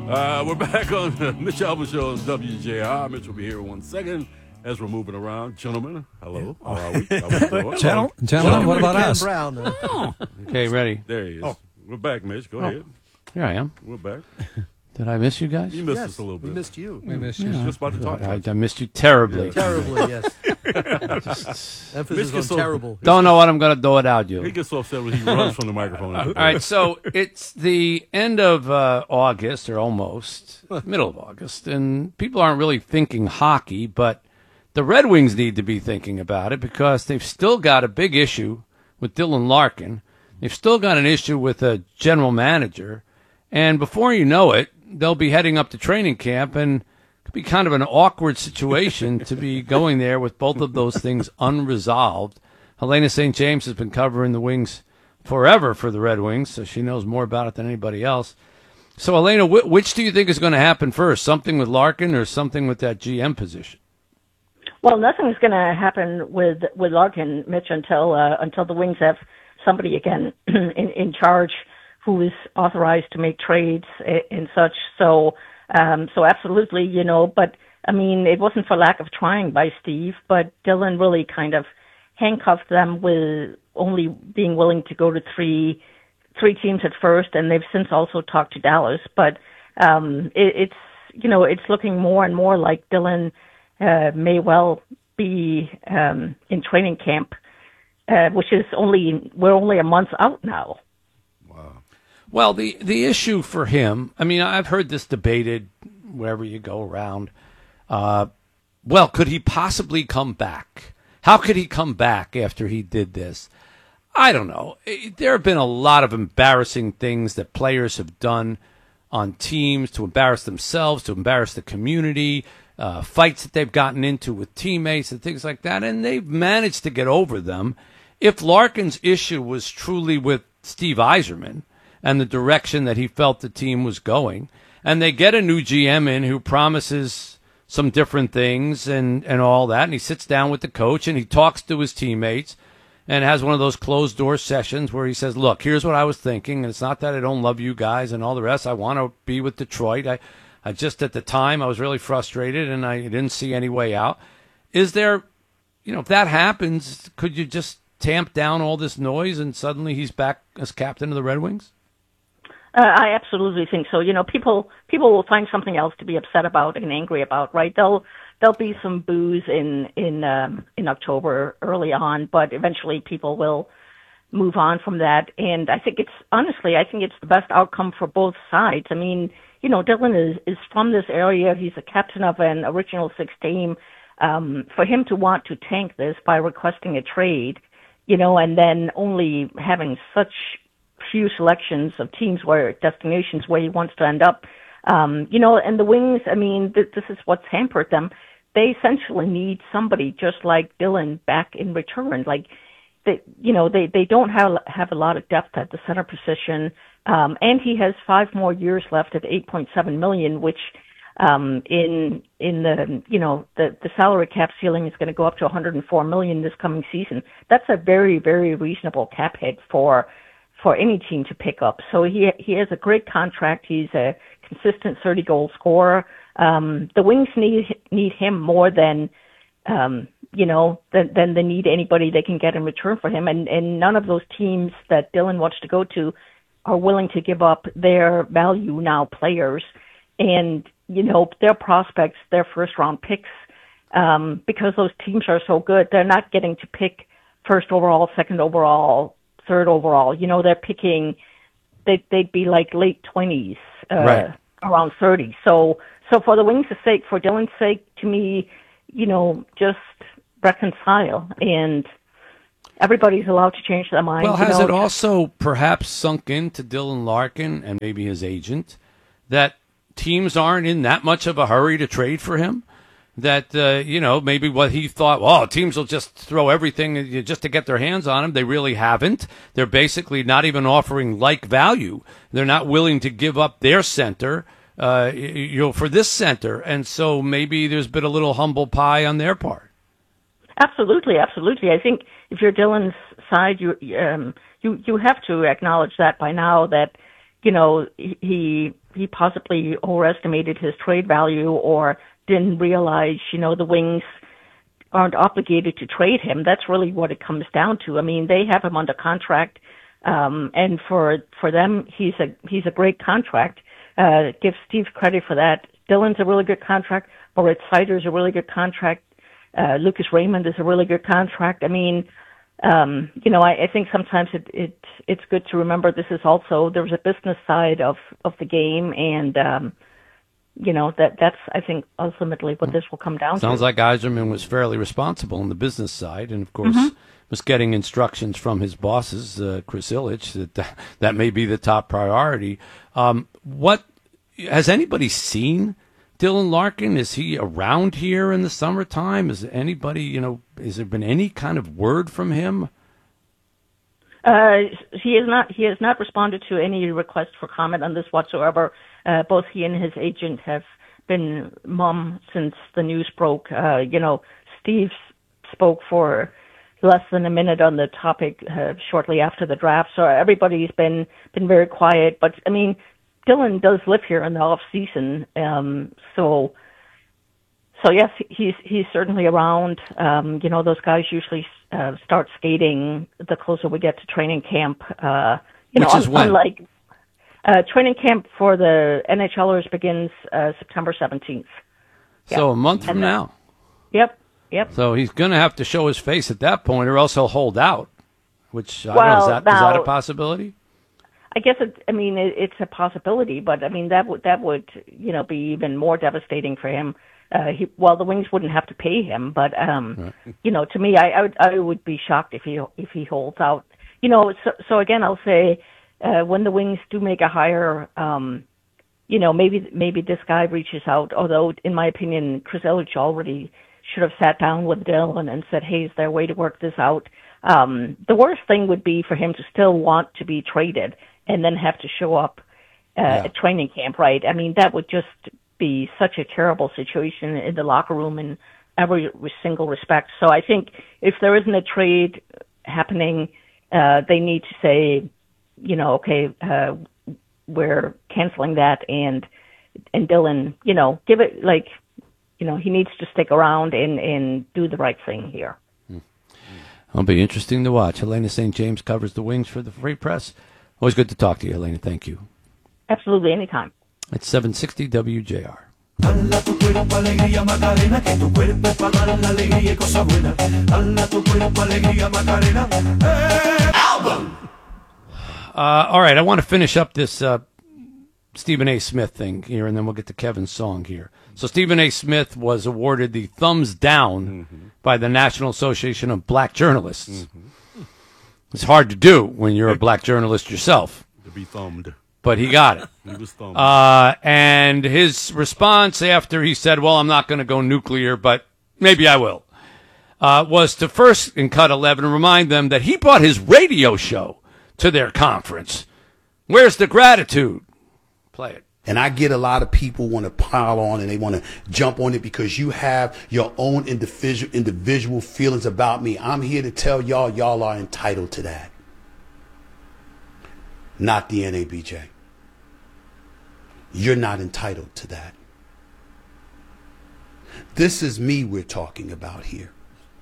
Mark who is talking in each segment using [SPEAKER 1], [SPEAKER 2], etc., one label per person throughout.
[SPEAKER 1] We're back on the Mitch Albom Show on WJR. Mitch will be here in 1 second as we're moving around. Gentlemen, hello. How are we? How we doing?
[SPEAKER 2] Gentlemen, what about us?
[SPEAKER 3] Brown,
[SPEAKER 4] Okay, ready.
[SPEAKER 1] There he is. We're back, Mitch. Go ahead.
[SPEAKER 4] Here I am.
[SPEAKER 1] We're back.
[SPEAKER 4] Did I miss you guys?
[SPEAKER 1] You missed
[SPEAKER 3] Yes,
[SPEAKER 1] us a little bit.
[SPEAKER 3] we missed you.
[SPEAKER 2] We missed you.
[SPEAKER 1] Just about to talk.
[SPEAKER 4] I missed you terribly.
[SPEAKER 3] Terribly, yes. Emphasis on
[SPEAKER 1] so-
[SPEAKER 3] terrible.
[SPEAKER 4] Don't know what I'm going to do without
[SPEAKER 1] He
[SPEAKER 4] you.
[SPEAKER 1] gets so upset when he runs from the microphone.
[SPEAKER 4] All right, so it's the end of August, or almost, middle of August, and people aren't really thinking hockey, but the Red Wings need to be thinking about it because they've still got a big issue with Dylan Larkin. They've still got an issue with a general manager, and before you know it, they'll be heading up to training camp, and it could be kind of an awkward situation to be going there with both of those things unresolved. Helena St. James has been covering the Wings forever for the Red Wings, so she knows more about it than anybody else. So, Helena, which do you think is going to happen first, something with Larkin or something with that GM position?
[SPEAKER 5] Well, nothing's going to happen with Larkin, Mitch, until the Wings have somebody again in charge who is authorized to make trades and such. So absolutely, but I mean, it wasn't for lack of trying by Steve, but Dylan really kind of handcuffed them with only being willing to go to three teams at first, and they've since also talked to Dallas. But it's looking more and more like Dylan may well be in training camp, which is we're only a month out now.
[SPEAKER 4] Well, the issue for him, I mean, I've heard this debated wherever you go around. Could he possibly come back? How could he come back after he did this? I don't know. There have been a lot of embarrassing things that players have done on teams to embarrass themselves, to embarrass the community, fights that they've gotten into with teammates and things like that, and they've managed to get over them. If Larkin's issue was truly with Steve Yzerman and the direction that he felt the team was going, and they get a new GM in who promises some different things and all that, and he sits down with the coach and he talks to his teammates and has one of those closed-door sessions where he says, look, here's what I was thinking, and it's not that I don't love you guys and all the rest. I want to be with Detroit. I just, at the time, I was really frustrated, and I didn't see any way out. Is there, if that happens, could you just tamp down all this noise and suddenly he's back as captain of the Red Wings?
[SPEAKER 5] I absolutely think so. People will find something else to be upset about and angry about, right? There'll be some boos in October early on, but eventually people will move on from that. And I think it's the best outcome for both sides. I mean, Dylan is from this area. He's a captain of an Original Six team. For him to want to tank this by requesting a trade, and then only having such few selections of destinations where he wants to end up, and the Wings, I mean, this is what's hampered them. They essentially need somebody just like Dylan back in return. Like, they don't have a lot of depth at the center position, and he has 5 more years left at $8.7 million, which in the salary cap ceiling is going to go up to $104 million this coming season. That's a very, very reasonable cap hit for any team to pick up. So he has a great contract. He's a consistent 30-goal scorer. The Wings need him more than they need anybody they can get in return for him. And none of those teams that Dylan wants to go to are willing to give up their value now players and, their prospects, their first-round picks, because those teams are so good. They're not getting to pick first overall, second overall, third overall. They're picking, they'd be like late 20s,
[SPEAKER 4] right,
[SPEAKER 5] around 30. So for the Wings' sake, for Dylan's sake, to me, just reconcile, and everybody's allowed to change their mind.
[SPEAKER 4] Well, has it also perhaps sunk into Dylan Larkin and maybe his agent that teams aren't in that much of a hurry to trade for him? That, maybe what he thought, teams will just throw everything just to get their hands on him. They really haven't. They're basically not even offering like value. They're not willing to give up their center, for this center. And so maybe there's been a little humble pie on their part.
[SPEAKER 5] Absolutely. I think if you're Dylan's side, you have to acknowledge that by now that, he possibly overestimated his trade value or didn't realize, the Wings aren't obligated to trade him. That's really what it comes down to. I mean, they have him under contract, and for them, he's a great contract. Give Steve credit for that. Dylan's a really good contract. Moritz Seider's a really good contract. Lucas Raymond is a really good contract. I mean, I think sometimes it's good to remember there's a business side of the game, and that's I think ultimately what this will come down to.
[SPEAKER 4] Sounds like Yzerman was fairly responsible on the business side, and of course was getting instructions from his bosses, Chris Ilitch, that may be the top priority. What has anybody seen Dylan Larkin? Is he around here in the summertime? Is anybody, has there been any kind of word from him?
[SPEAKER 5] He has not responded to any request for comment on this whatsoever. Both he and his agent have been mum since the news broke. Steve spoke for less than a minute on the topic shortly after the draft, so everybody's been very quiet. But I mean, Dylan does live here in the off season, so yes, he's certainly around. Those guys usually start skating the closer we get to training camp.
[SPEAKER 4] Which is when?
[SPEAKER 5] Unlike training camp for the NHLers begins September 17th.
[SPEAKER 4] So a month from now.
[SPEAKER 5] Yep.
[SPEAKER 4] So he's going to have to show his face at that point, or else he'll hold out. Which I don't know, is that a possibility?
[SPEAKER 5] I guess it's a possibility, but I mean that would be even more devastating for him. The Wings wouldn't have to pay him, but right. To me, I would be shocked if he holds out. So again, I'll say when the Wings do make a hire, maybe this guy reaches out. Although, in my opinion, Chris Ilitch already should have sat down with Dylan and said, "Hey, is there a way to work this out?" The worst thing would be for him to still want to be traded and then have to show up at training camp, right? I mean, that would just be such a terrible situation in the locker room in every single respect. So I think if there isn't a trade happening, they need to say, okay, we're canceling that, and Dylan, give it he needs to stick around and do the right thing here.
[SPEAKER 4] It'll be interesting to watch. Helena St. James covers the Wings for the Free Press. Always good to talk to you, Helena. Thank you.
[SPEAKER 5] Absolutely, anytime.
[SPEAKER 4] It's 760 WJR. Album! All right, I want to finish up this Stephen A. Smith thing here, and then we'll get to Kevin's song here. So Stephen A. Smith was awarded the thumbs down by the National Association of Black Journalists. It's hard to do when you're a black journalist yourself.
[SPEAKER 1] To be thumbed.
[SPEAKER 4] But he got it.
[SPEAKER 1] He was thumbed.
[SPEAKER 4] And his response after he said, well, I'm not going to go nuclear, but maybe I will, was to first, in cut 11, remind them that he brought his radio show to their conference. Where's the gratitude? Play it.
[SPEAKER 6] And I get a lot of people want to pile on and they want to jump on it because you have your own individual feelings about me. I'm here to tell y'all are entitled to that. Not the NABJ. You're not entitled to that. This is me we're talking about here.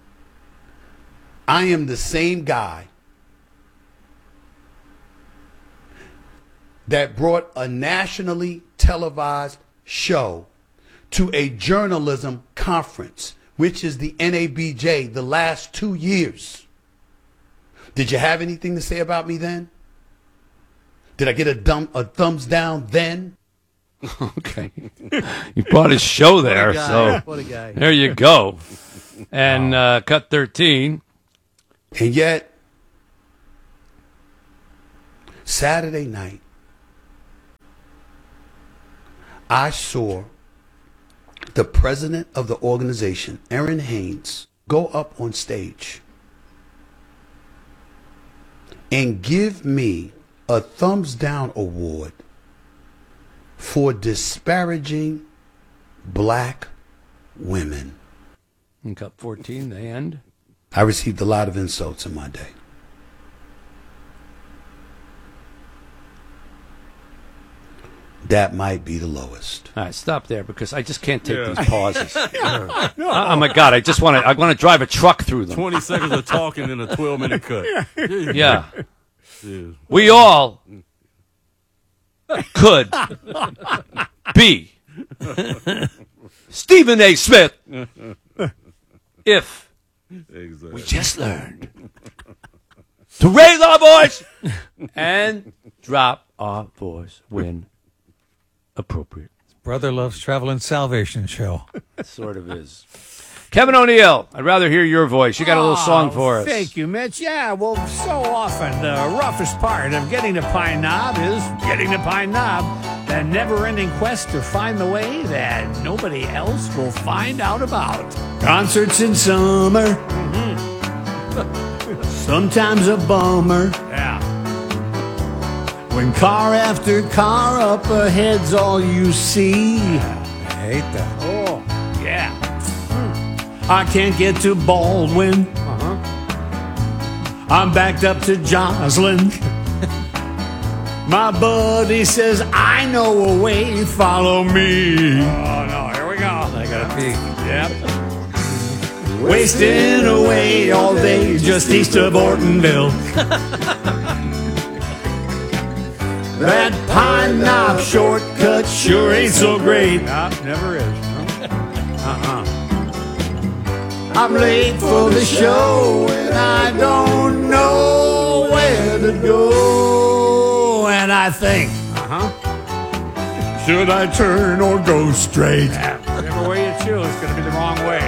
[SPEAKER 6] I am the same guy that brought a nationally televised show to a journalism conference, which is the NABJ, the last 2 years. Did you have anything to say about me then? Did I get a thumbs down then?
[SPEAKER 4] Okay. You brought his show there, so
[SPEAKER 3] what a guy.
[SPEAKER 4] There you go. And cut 13.
[SPEAKER 6] And yet, Saturday night, I saw the president of the organization, Aaron Haynes, go up on stage and give me a thumbs down award for disparaging black women.
[SPEAKER 4] In cut 14, they end.
[SPEAKER 6] I received a lot of insults in my day. that might be the lowest.
[SPEAKER 4] All right, stop there because I just can't take these pauses. Oh my God! I want to drive a truck through them.
[SPEAKER 1] 20 seconds of talking in a 12-minute cut.
[SPEAKER 4] Yeah. We all could be Stephen A. Smith if we just learned to raise our voice and drop our voice when appropriate.
[SPEAKER 2] Brother Loves Travel and Salvation show.
[SPEAKER 4] It sort of is. Kevin O'Neill, I'd rather hear your voice. You got a little song for us.
[SPEAKER 7] Thank you, Mitch. Yeah, well, so often the roughest part of getting to Pine Knob is getting to Pine Knob. That never-ending quest to find the way that nobody else will find out about. Concerts in summer. Sometimes a bummer. Yeah. When car after car up ahead's all you see.
[SPEAKER 2] I hate that.
[SPEAKER 7] Oh, yeah. I can't get to Baldwin. I'm backed up to Joslin. My buddy says, I know a way, follow me. Oh, no, here we go.
[SPEAKER 2] I gotta pee.
[SPEAKER 7] Yep. Wasting away all day just east of Ortonville. That Pine Knob shortcut sure ain't so great. Nope, never is. I'm late for the show and I don't know where to go. And I think, should I turn or go straight? Yeah, whichever way you choose, it's going to be the wrong way.